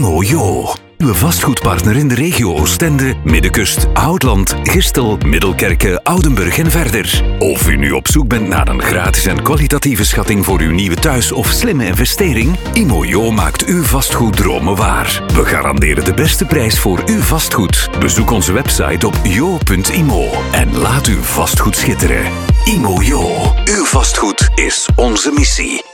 Imojo. Uw vastgoedpartner in de regio Oostende, Middenkust, Houtland, Gistel, Middelkerke, Oudenburg en verder. Of u nu op zoek bent naar een gratis en kwalitatieve schatting voor uw nieuwe thuis of slimme investering, Imojo maakt uw vastgoeddromen waar. We garanderen de beste prijs voor uw vastgoed. Bezoek onze website op jo.imo en laat uw vastgoed schitteren. Imojo. Uw vastgoed is onze missie.